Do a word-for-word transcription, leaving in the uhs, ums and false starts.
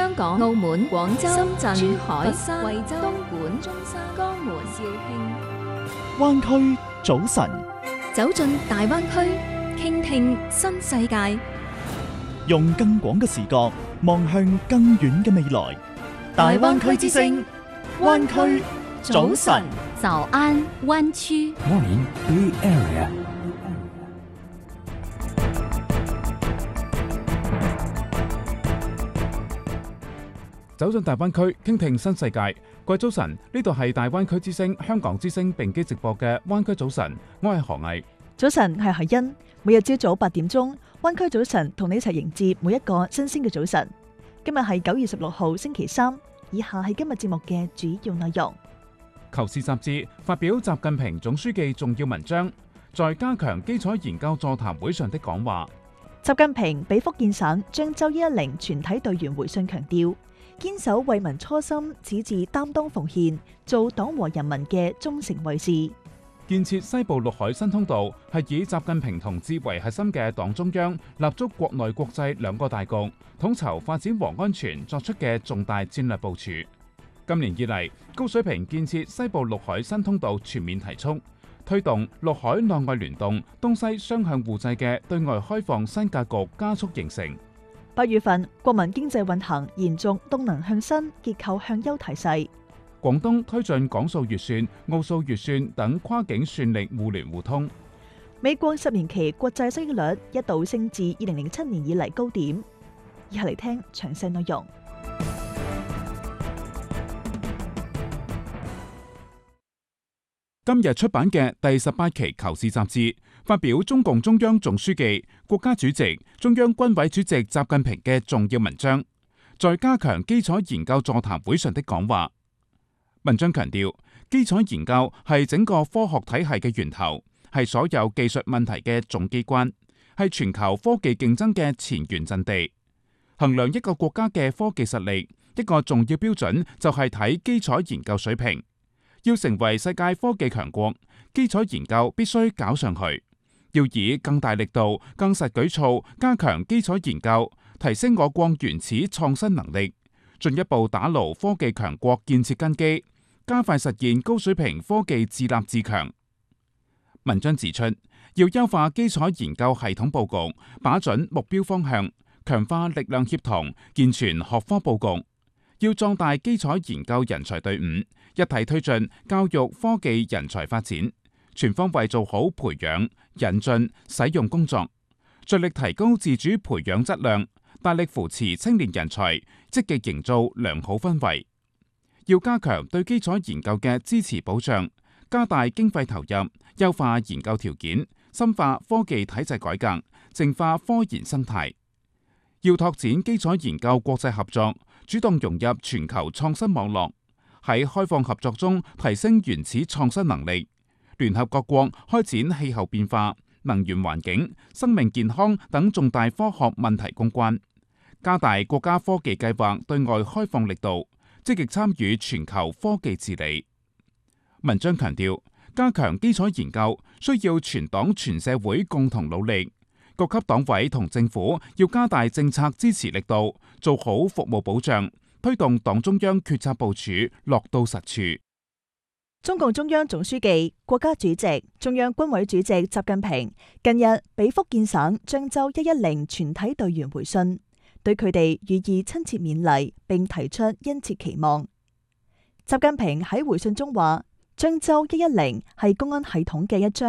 香港、澳門、廣州、深圳、珠海、 佛山、 惠州、東莞、 中山、 江門、 肇慶。 灣區早晨， 走進大灣區，傾聽新世界， 用更廣嘅視角望向更遠嘅未來。大灣區之聲，灣區早晨。 早安灣區。 Morning Bay Area。走進大灣區，傾聽新世界。各位早晨，呢度係大灣區之聲、香港之聲並機直播嘅灣區早晨，我係何毅。 早晨，係何欣。每日朝早八點鐘，灣區早晨同你一齊迎接每一個新鮮嘅早晨。今日係九月十六號星期三，以下係今日節目嘅主要內容。 求是雜誌發表習近平總書記重要文章，在加強基礎研究座談會上的講話。 習近平俾福建省漳州一一零全體隊員回信，強調堅守為民初心，矢志擔當奉獻，做黨和人民嘅忠誠衛士。 建設西部陸海新通道係以習近平同志為核心嘅黨中央立足國內國際兩個大局，統籌發展和安全作出嘅重大戰略部署。今年以嚟，高水平建設西部陸海新通道全面提速，推動陸海內外聯動、東西雙向互濟嘅對外開放新格局加速形成。 八月份，國民經濟運行延續動能向新、結構向優態勢。 廣東推進港數月算、澳數月算等跨境算力互聯互通。 美國十年期國債收益率一度升至二零零七年以嚟高點。以下嚟聽詳細內容。 今日出版嘅第十八期《求是》雜誌發表中共中央總書記、國家主席、中央軍委主席習近平嘅重要文章，在加強基礎研究座談會上的講話。文章強調，基礎研究係整個科學體系嘅源頭，係所有技術問題嘅總機關，係全球科技競爭嘅前沿陣地。衡量一個國家嘅科技實力，一個重要標準就係睇基礎研究水平。要成為世界科技強國，基礎研究必須搞上去。要以更大力度、更實舉措加強基礎研究，提升我國原始創新能力，進一步打牢科技強國建設根基，加快實現高水平科技自立自強。文章指出，要優化基礎研究系統佈局，把準目標方向，強化力量協同，健全學科佈局。要壯大基礎研究人才隊伍，一體推進教育科技人才發展，全方位做好培養、引進、使用工作，着力提高自主培養質量，大力扶持青年人才，積極營造良好氛圍。要加強對基礎研究嘅支持保障，加大經費投入，優化研究條件，深化科技體制改革，淨化科研生態。要拓展基礎研究國際合作，主動融入全球創新網絡，喺開放合作中提升原始創新能力，聯合各國開展氣候變化、能源環境、生命健康等重大科學問題攻關，加大國家科技計劃對外開放力度，積極參與全球科技治理。文章強調，加強基礎研究需要全黨全社會共同努力。各級黨委同政府要加大政策支持力度，做好服務保障，推動黨中央決策部署落到實處。 中共中央總書記、國家主席、中央軍委主席習近平近日俾福建省漳州一一零全體隊員回信，對佢哋予以親切勉勵，並提出殷切期望。習近平喺回信中話，漳州一一零係公安系統嘅一張